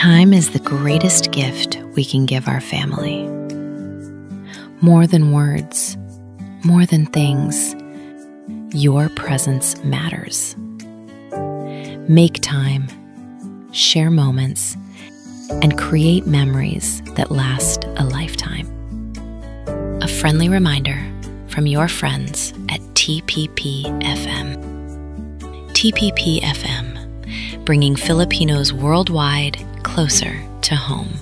Time is the greatest gift we can give our family. More than words, more than things, your presence matters. Make time, share moments, and create memories that last a lifetime. A friendly reminder from your friends at TPP FM. TPP FM, bringing Filipinos worldwide closer to home.